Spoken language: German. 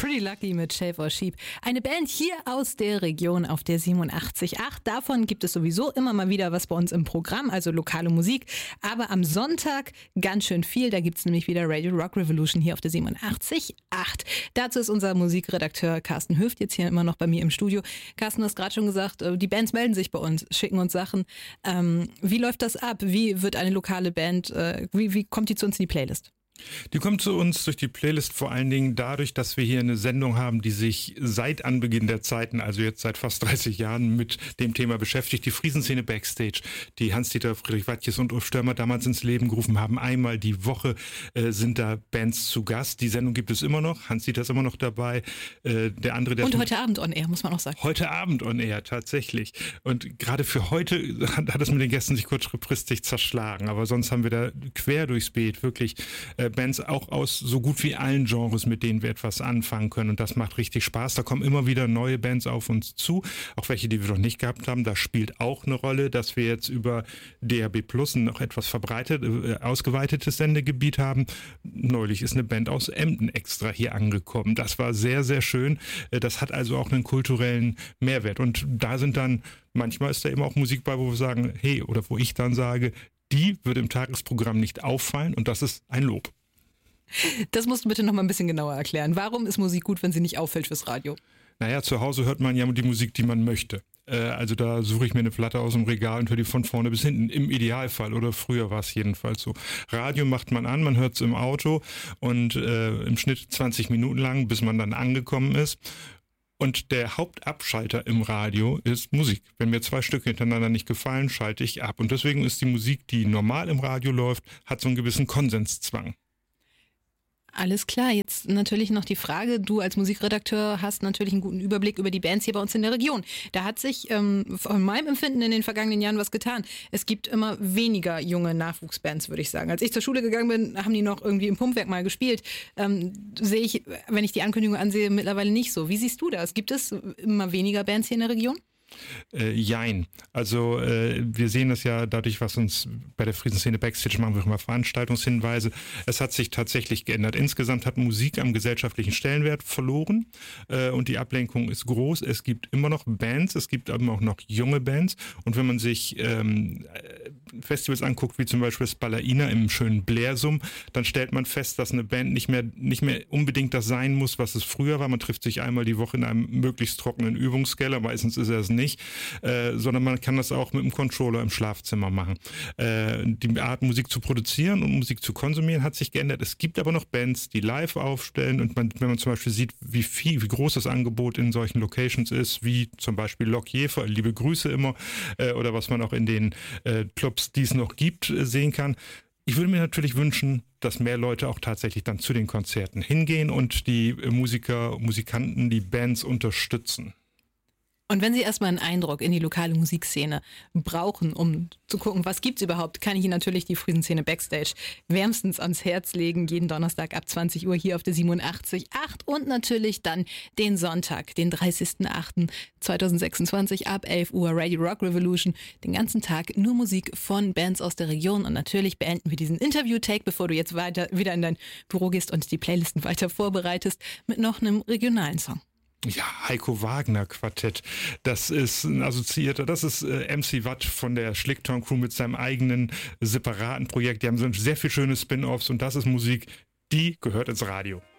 Pretty Lucky mit Shave or Sheep. Eine Band hier aus der Region auf der 87.8. Davon gibt es sowieso immer mal wieder was bei uns im Programm, also lokale Musik. Aber am Sonntag ganz schön viel. Da gibt es nämlich wieder Radio Rock Revolution hier auf der 87.8. Dazu ist unser Musikredakteur Carsten Höft jetzt hier immer noch bei mir im Studio. Carsten, du hast gerade schon gesagt, die Bands melden sich bei uns, schicken uns Sachen. Wie läuft das ab? Wie wird eine lokale Band, wie kommt die zu uns in die Playlist? Die kommt zu uns durch die Playlist vor allen Dingen dadurch, dass wir hier eine Sendung haben, die sich seit Anbeginn der Zeiten, also jetzt seit fast 30 Jahren, mit dem Thema beschäftigt. Die Friesenszene Backstage, die Hans-Dieter Friedrich Wattjes und Ulf Störmer damals ins Leben gerufen haben. Einmal die Woche sind da Bands zu Gast. Die Sendung gibt es immer noch. Hans-Dieter ist immer noch dabei. Der andere, der und heute Abend on Air, muss man auch sagen. Heute Abend on Air, tatsächlich. Und gerade für heute hat es mit den Gästen sich kurzfristig zerschlagen. Aber sonst haben wir da quer durchs Beet wirklich Bands auch aus so gut wie allen Genres, mit denen wir etwas anfangen können. Und das macht richtig Spaß. Da kommen immer wieder neue Bands auf uns zu. Auch welche, die wir noch nicht gehabt haben. Da spielt auch eine Rolle, dass wir jetzt über DRB Plus ein noch etwas ausgeweitetes Sendegebiet haben. Neulich ist eine Band aus Emden extra hier angekommen. Das war sehr, sehr schön. Das hat also auch einen kulturellen Mehrwert. Und da sind dann, manchmal ist da eben auch Musik bei, wo wir sagen, hey, oder wo ich dann sage, die würde im Tagesprogramm nicht auffallen und das ist ein Lob. Das musst du bitte noch mal ein bisschen genauer erklären. Warum ist Musik gut, wenn sie nicht auffällt fürs Radio? Naja, zu Hause hört man ja die Musik, die man möchte. Also da suche ich mir eine Platte aus dem Regal und höre die von vorne bis hinten, im Idealfall, oder früher war es jedenfalls so. Radio macht man an, man hört es im Auto und im Schnitt 20 Minuten lang, bis man dann angekommen ist. Und der Hauptabschalter im Radio ist Musik. Wenn mir 2 Stücke hintereinander nicht gefallen, schalte ich ab. Und deswegen ist die Musik, die normal im Radio läuft, hat so einen gewissen Konsenszwang. Alles klar, jetzt natürlich noch die Frage, du als Musikredakteur hast natürlich einen guten Überblick über die Bands hier bei uns in der Region. Da hat sich von meinem Empfinden in den vergangenen Jahren was getan. Es gibt immer weniger junge Nachwuchsbands, würde ich sagen. Als ich zur Schule gegangen bin, haben die noch irgendwie im Pumpwerk mal gespielt. Sehe ich, wenn ich die Ankündigung ansehe, mittlerweile nicht so. Wie siehst du das? Gibt es immer weniger Bands hier in der Region? Jein. Also wir sehen das ja dadurch, was uns bei der Friesenszene Backstage machen wir immer Veranstaltungshinweise. Es hat sich tatsächlich geändert. Insgesamt hat Musik am gesellschaftlichen Stellenwert verloren und die Ablenkung ist groß. Es gibt immer noch Bands, es gibt aber auch noch junge Bands und wenn man sich Festivals anguckt, wie zum Beispiel Spalaina im schönen Blersum, dann stellt man fest, dass eine Band nicht mehr unbedingt das sein muss, was es früher war. Man trifft sich einmal die Woche in einem möglichst trockenen Übungskeller, meistens ist er es nicht, sondern man kann das auch mit dem Controller im Schlafzimmer machen. Die Art, Musik zu produzieren und Musik zu konsumieren, hat sich geändert. Es gibt aber noch Bands, die live aufstellen und wenn man zum Beispiel sieht, wie groß das Angebot in solchen Locations ist, wie zum Beispiel Lok Jever, liebe Grüße immer, oder was man auch in den Clubs, die es noch gibt, sehen kann. Ich würde mir natürlich wünschen, dass mehr Leute auch tatsächlich dann zu den Konzerten hingehen und die Musikanten, die Bands unterstützen. Und wenn Sie erstmal einen Eindruck in die lokale Musikszene brauchen, um zu gucken, was gibt's überhaupt, kann ich Ihnen natürlich die Friesenszene Backstage wärmstens ans Herz legen. Jeden Donnerstag ab 20 Uhr hier auf der 87.8 und natürlich dann den Sonntag, den 30.08.2026 ab 11 Uhr Radio Rock Revolution. Den ganzen Tag nur Musik von Bands aus der Region und natürlich beenden wir diesen Interview-Take, bevor du jetzt wieder in dein Büro gehst und die Playlisten weiter vorbereitest, mit noch einem regionalen Song. Ja, Heiko Wagner Quartett. Das ist ein Assoziierter, das ist MC Watt von der Schlicktown Crew mit seinem eigenen separaten Projekt. Die haben so sehr viel schöne Spin-Offs und das ist Musik, die gehört ins Radio.